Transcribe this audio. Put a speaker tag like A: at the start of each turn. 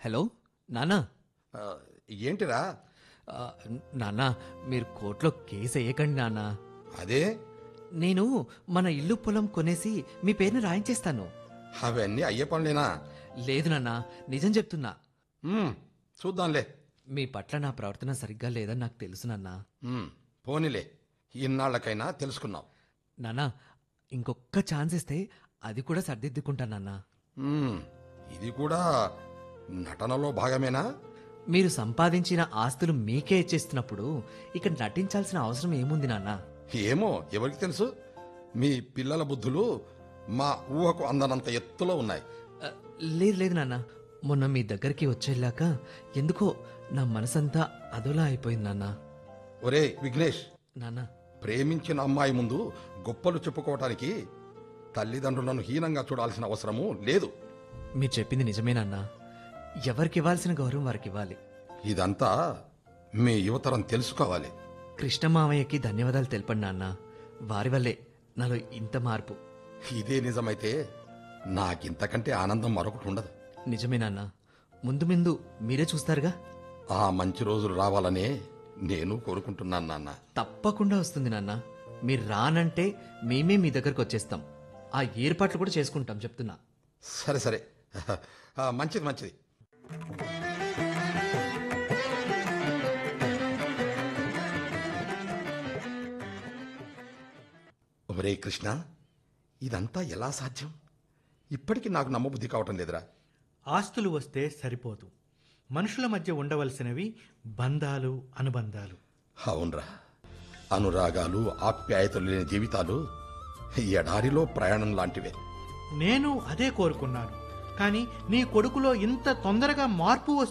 A: Hello నాన్నా.
B: ఆ, ఏంటిరా?
A: ఆ, నాన్నా, మీరు కోర్టులో కేసు వేయకండి నాన్నా.
B: అదే
A: నేను మన ఇల్లు పొలం కొనేసి మీ పేరుని రాయించేస్తాను.
B: అవన్నీ అయ్యే పనులేనా?
A: లేదు నాన్నా, నిజం చెప్తున్నా.
B: ఉమ్, చూద్దాంలే.
A: మీ పట్ల నా ప్రవర్తన సరిగ్గా లేదని నాకు తెలుసు నాన్నా.
B: పోనీలే, ఇన్నాళ్లకైనా తెలుసుకున్నావు.
A: నాన్నా, ఇంకొక్క ఛాన్స్ ఇస్తే అది కూడా సర్దిద్దుకుంటా నాన్నా.
B: ఉమ్, ఇది కూడా నటనలో భాగమేనా?
A: మీరు సంపాదించిన ఆస్తులు మీకే ఇచ్చేస్తున్నప్పుడు ఇక నటించాల్సిన అవసరం ఏముంది నాన్నా?
B: ఏమో, ఎవరికి తెలుసు? మీ పిల్లల బుద్ధులు మా ఊహకు అందనంత ఎత్తులో ఉన్నాయి.
A: ఆ, లేదు లేదు నాన్న, మొన్న మీ దగ్గరికి వచ్చేలాక ఎందుకో నా మనసంతా అదోలా అయిపోయింది నాన్న.
B: ఒరే విఘ్నేష్,
A: నాన్న,
B: ప్రేమించిన అమ్మాయి ముందు గొప్పలు చెప్పుకోవటానికి తల్లిదండ్రులను హీనంగా చూడాల్సిన అవసరము లేదు.
A: మీరు చెప్పింది నిజమే నాన్న. ఎవరికి ఇవ్వాల్సిన గౌరవం వారికి ఇవ్వాలి.
B: ఇదంతా మీ యువతరం తెలుసుకోవాలి.
A: కృష్ణమావయ్యకి ధన్యవాదాలు తెలపండి నాన్న. వారి వల్లే నాలో ఇంత మార్పు.
B: ఇదే నిజమైతే నాకింతకంటే ఆనందం మరొకటి ఉండదు.
A: నిజమే నాన్న. ముందు ముందు మీరే చూస్తారుగా.
B: ఆ మంచి రోజులు రావాలనే నేను కోరుకుంటున్నాను నాన్న.
A: తప్పకుండా వస్తుంది నాన్న. మీరు రానంటే మేమే మీ దగ్గరకు వచ్చేస్తాం. ఆ ఏర్పాట్లు కూడా చేసుకుంటాం చెప్తున్నా.
B: సరే సరే, మంచిది మంచిది. ఒరే కృష్ణ, ఇదంతా ఎలా సాధ్యం? ఇప్పటికీ నాకు నమ్మబుద్ధి కావటం లేదురా.
C: ఆస్తులు వస్తే సరిపోదు. మనుషుల మధ్య ఉండవలసినవి బంధాలు, అనుబంధాలు.
B: అవునరా, అనురాగాలు, ఆప్యాయతలు లేని జీవితాలు ఎడారిలో ప్రయాణం లాంటివే.
C: నేను అదే కోరుకున్నాను. కానీ నీ కొడుకులో ఇంత తొందరగా మార్పు